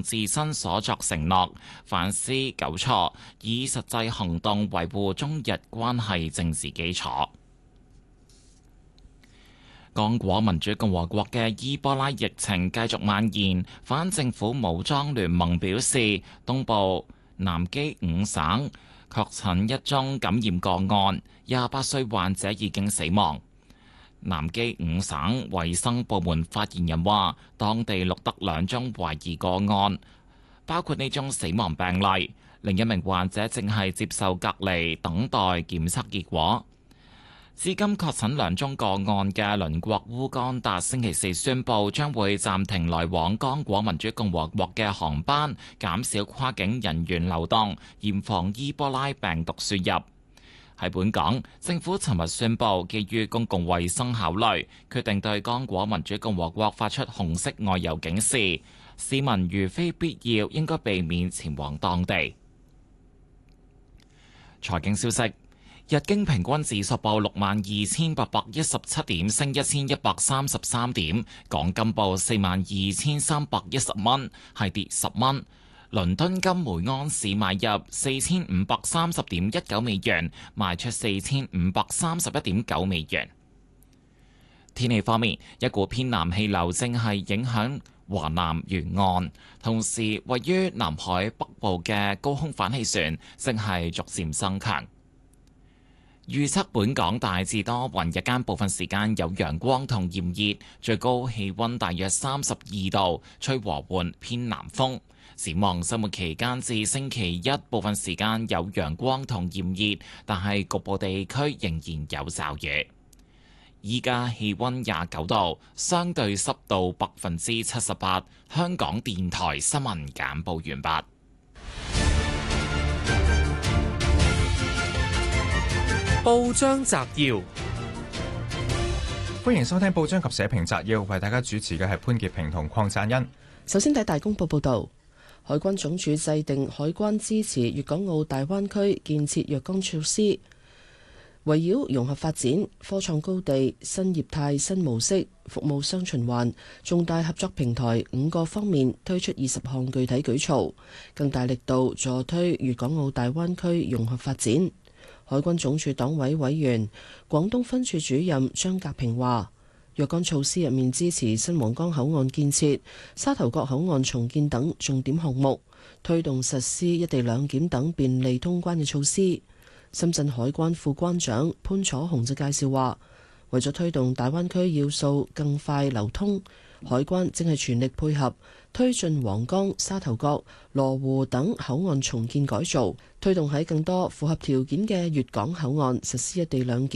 自身所作承諾，反思糾錯，以實際行動維護中日關係政治基礎。剛果民主共和國嘅伊波拉疫情繼續蔓延，反政府武裝聯盟表示，東部南基五省確診一宗感染個案，28歲患者已經死亡。南基五省衛生部門發言人話，當地錄得2宗懷疑個案，包括呢宗死亡病例，另一名患者正係接受隔離等待檢測結果。至今確診2宗個案嘅鄰國烏干達星期4宣布將會暫停來往剛果民主共和國嘅航班，減少跨境人員流動，嚴防伊波拉病毒輸入。喺本港，政府尋日宣布，基於公共衛生考慮，決定對剛果民主共和國發出紅色外遊警示，市民如非必要，應該避免前往當地。財經消息。日經平均指數報62,817點，升1133點；港金報42,310蚊，係跌10蚊。倫敦金每盎司買入4530.19美元，賣出4531.9美元。天氣方面，一股偏南氣流正係影響華南沿岸，同時位於南海北部嘅高空反氣旋正係逐漸增強。預測本港大致多雲，日間部分時間有陽光同炎熱，最高氣溫大約32度，吹和緩偏南風。展望周末期間至星期一，部分時間有陽光同炎熱，但係局部地區仍然有驟雨。依家氣溫29度，相對濕度78%。香港電台新聞簡報完畢。 報章摘要， 歡迎收聽報章及社評摘要，為大家主持嘅係潘潔平同鄺贊恩。 首先睇大公報報道，海關總署制定海關支持粵港澳大灣區建設若干措施，圍繞融合發展、科創高地、新業態新模式、服務雙循環、重大合作平台5個方面推出20項具體舉措，更大力度助推粵港澳大灣區融合發展。海關總署黨委委員、廣東分處主任張格平話，若干措施入面支持新皇崗口岸建設、沙頭角口岸重建等重點項目，推動實施一地兩檢等便利通關嘅措施。深圳海關副關長潘楚雄就介紹話，為咗推動大灣區要素更快流通，海關正係全力配合推進皇崗、沙頭角、羅湖等口岸重建改造，推動喺更多符合條件嘅粵港口岸實施一地兩檢。